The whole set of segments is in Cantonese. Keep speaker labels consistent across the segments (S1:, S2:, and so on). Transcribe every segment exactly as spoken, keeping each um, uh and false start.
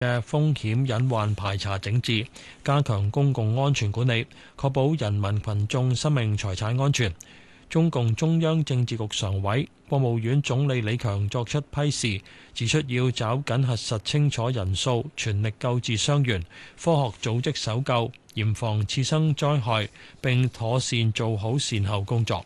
S1: 嘅風險隱患排查整治，加強公共安全管理，確保人民群眾生命財產安全。中共中央政治局常委、國務院總理李強作出批示，指出要抓緊核實清楚人數，全力救治傷員，科學組織搜救，嚴防次生災害，並妥善做好善後工作。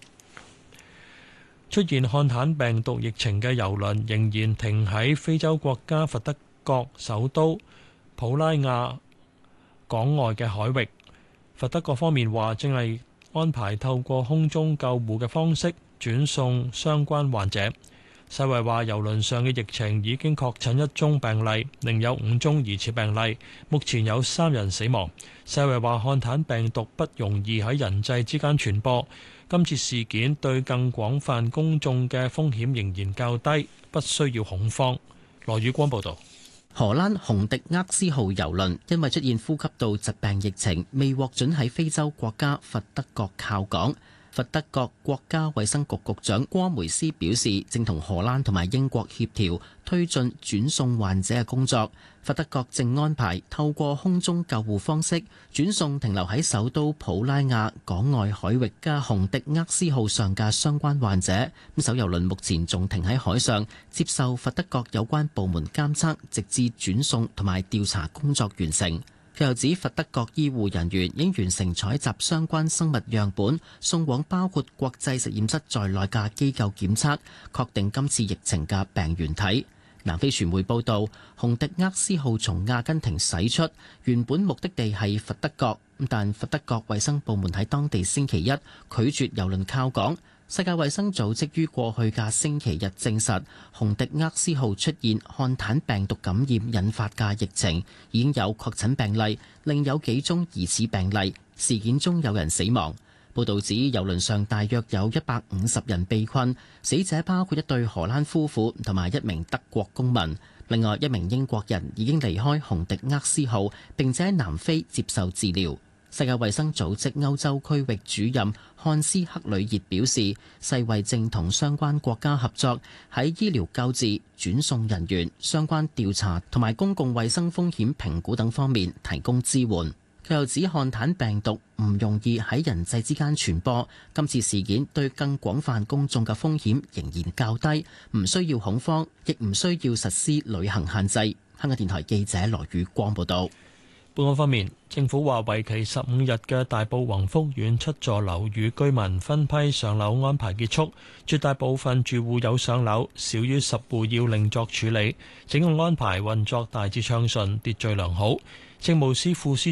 S1: 出現漢坦病毒疫情嘅郵輪仍然停喺非洲國家佛得角首都普拉亞港外嘅海域。佛得角方面話，正係安排透過空中救護嘅方式轉送相關患者。世衛話，郵輪上嘅疫情已經確診一宗病例，另有五宗疑似病例，目前有三人死亡。世衛話，漢坦病毒不容易喺人際之間傳播，今次事件對更廣泛公眾嘅風險仍然較低，不需要恐慌。羅宇光報道。
S2: 荷蘭洪迪厄斯號郵輪因為出現呼吸道疾病疫情，未獲准喺非洲國家佛得角靠港。佛得角國家衛生局局長戈梅斯表示，正同荷蘭同埋英國協調推進轉送患者嘅工作。佛得角正安排透過空中救護方式轉送停留喺首都普拉亞港外海域嘅洪迪厄斯號上嘅相關患者。咁艘郵輪目前仲停喺海上，接受佛得角有關部門監測，直至轉送同埋調查工作完成。佢又指，佛得角醫護人員已經完成採集相關生物樣本，送往包括國際實驗室在內嘅機構檢測，確定今次疫情嘅病原體。南非傳媒報道，洪迪厄斯號從阿根廷駛出，原本目的地係佛得角，但佛得角衛生部門喺當地星期一拒絕郵輪靠港。世界衛生組織於過去嘅星期日證實，洪迪厄斯號出現漢坦病毒感染引發嘅疫情，已經有確診病例，另有幾宗疑似病例，事件中有人死亡。報導指，郵輪上大約有一百五十人被困，死者包括一對荷蘭夫婦同埋一名德國公民。另外一名英國人已經離開洪迪厄斯號，並且喺南非接受治療。世界衛生組織歐洲區域主任漢斯克里熱表示，世衛正同相關國家合作，喺醫療救治、轉送人員、相關調查同埋公共衛生風險評估等方面提供支援。佢又指，漢坦病毒唔容易喺人際之間傳播，今次事件對更廣泛公眾嘅風險仍然較低，唔需要恐慌，亦唔需要實施旅行限制。香港電台記者羅宇光報道。
S1: 本港方面，政府話為期十五日嘅大埔宏福苑七座樓宇居民分批上樓安排結束，絕大部分住戶有上樓，少於十戶要另作處理。整個安排運作大致暢順，秩序良好。政務司副司